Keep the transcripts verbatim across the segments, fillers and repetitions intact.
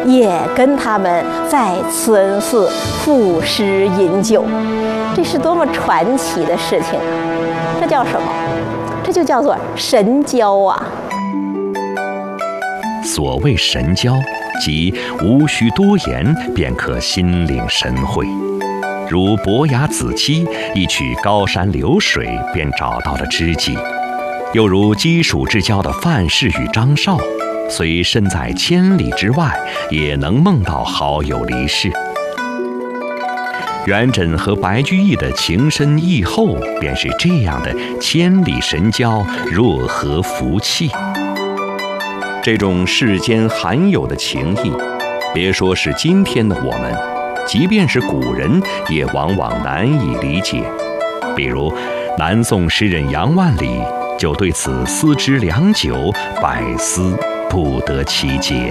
也跟他们在慈恩寺赋诗饮酒，这是多么传奇的事情啊！这叫什么？这就叫做神交啊！ 所谓神交，即无需多言便可心领神会。如伯牙子期，一曲高山流水便找到了知己；又如鸡黍之交的范氏与张绍，虽身在千里之外，也能梦到好友离世。元稹和白居易的情深意厚，便是这样的千里神交，若合福气。这种世间罕有的情谊，别说是今天的我们，即便是古人也往往难以理解。比如南宋诗人杨万里就对此思之良久，百思不得其解。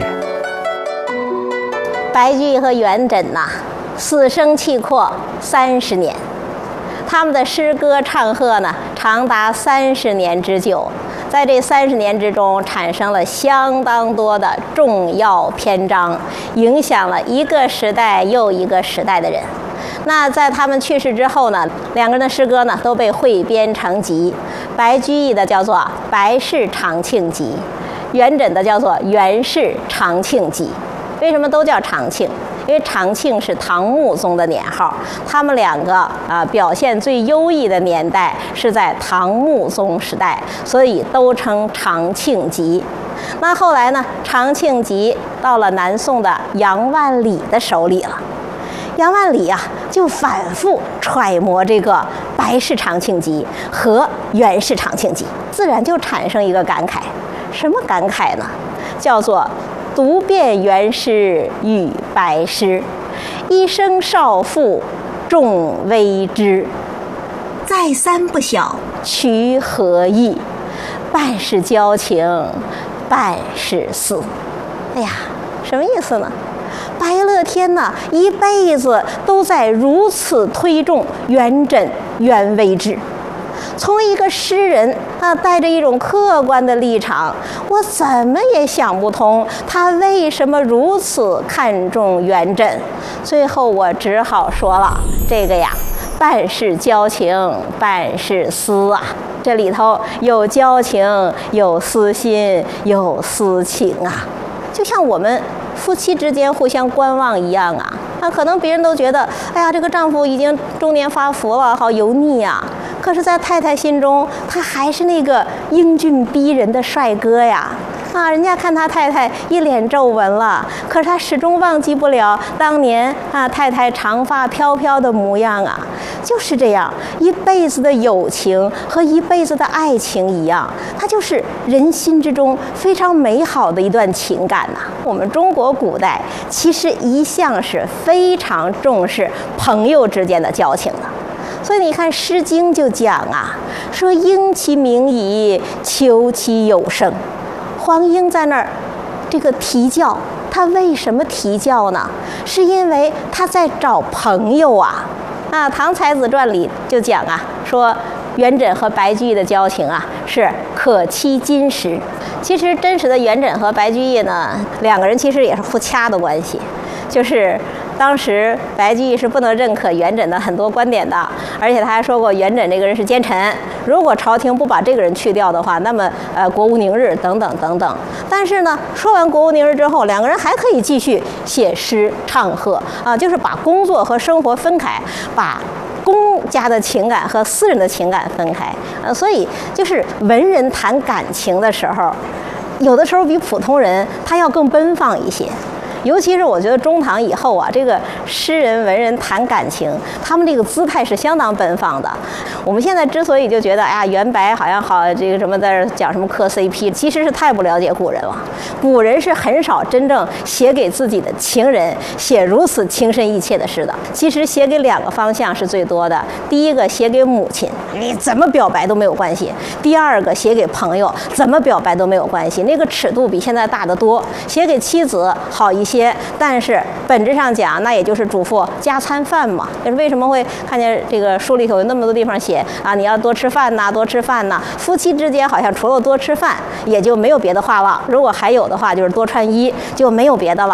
白居易和元稹呐、啊，死生契阔三十年，他们的诗歌唱和呢，长达三十年之久。在这三十年之中，产生了相当多的重要篇章，影响了一个时代又一个时代的人。那在他们去世之后呢，两个人的诗歌呢都被汇编成集。白居易的叫做《白氏长庆集》，元稹的叫做《元氏长庆集》。为什么都叫长庆？因为长庆是唐穆宗的年号，他们两个啊表现最优异的年代是在唐穆宗时代，所以都称长庆集。那后来呢，长庆集到了南宋的杨万里的手里了。杨万里啊，就反复揣摩这个《白氏长庆集》和《元氏长庆集》，自然就产生一个感慨。什么感慨呢？叫做读遍元诗与白诗，一生少妇众微知。再三不晓曲何意，半是交情，半是思。哎呀，什么意思呢？白乐天呢，一辈子都在如此推重元稹、元微之。从一个诗人啊，带着一种客观的立场，我怎么也想不通他为什么如此看重元稹。最后我只好说了，这个呀，半是交情，半是思啊。这里头有交情，有私心，有私情啊。就像我们夫妻之间互相观望一样啊。那可能别人都觉得，哎呀，这个丈夫已经中年发福了，好油腻啊。可是，在太太心中，他还是那个英俊逼人的帅哥呀！啊，人家看他太太一脸皱纹了，可是他始终忘记不了当年啊太太长发飘飘的模样啊！就是这样，一辈子的友情和一辈子的爱情一样，它就是人心之中非常美好的一段情感呐、啊。我们中国古代其实一向是非常重视朋友之间的交情的。所以你看《诗经》就讲啊，说鹰其鸣矣，求其有声。黄莺在那儿这个啼叫，它为什么啼叫呢？是因为它在找朋友啊。啊，《唐才子传》里就讲啊，说元稹和白居易的交情啊是可期金石。其实真实的元稹和白居易呢，两个人其实也是互掐的关系，就是当时白居易是不能认可元稹的很多观点的，而且他还说过元稹这个人是奸臣，如果朝廷不把这个人去掉的话，那么呃国无宁日等等等等。但是呢，说完国无宁日之后，两个人还可以继续写诗唱和啊，就是把工作和生活分开，把公家的情感和私人的情感分开。呃，所以就是文人谈感情的时候，有的时候比普通人他要更奔放一些。尤其是我觉得中唐以后啊，这个诗人文人谈感情，他们这个姿态是相当奔放的。我们现在之所以就觉得，哎呀，元白好像好这个什么在讲什么磕 C P， 其实是太不了解古人了。古人是很少真正写给自己的情人写如此情深意切的诗的。其实写给两个方向是最多的，第一个写给母亲，你怎么表白都没有关系；第二个写给朋友，怎么表白都没有关系，那个尺度比现在大得多。写给妻子好一些。但是本质上讲，那也就是嘱咐加餐饭嘛。就是为什么会看见这个书里头有那么多地方写啊，你要多吃饭呐，多吃饭呐。夫妻之间好像除了多吃饭，也就没有别的话了。如果还有的话，就是多穿衣，就没有别的了。